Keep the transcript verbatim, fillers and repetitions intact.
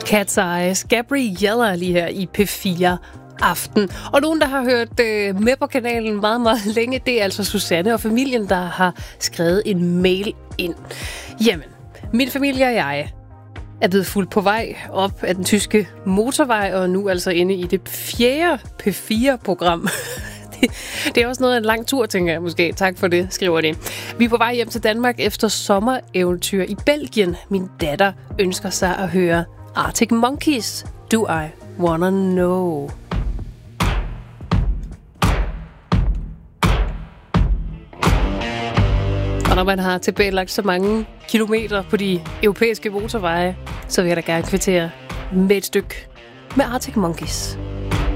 Cat's Eyes, Gabriella lige her i P fire Aften. Og nogen, der har hørt øh, med på kanalen meget, meget længe, det er altså Susanne og familien, der har skrevet en mail ind. Jamen, min familie og jeg er blevet fuldt på vej op ad den tyske motorvej, og nu altså inde i det fjerde P fire program. Det, det er også noget af en lang tur, tænker jeg måske. Tak for det, skriver de. Vi er på vej hjem til Danmark efter sommereventyr i Belgien. Min datter ønsker sig at høre Arctic Monkeys, Do I Wanna Know. Og når man har tilbagelagt så mange kilometer på de europæiske motorveje, så vil jeg da gerne kvittere med et stykke med Arctic Monkeys.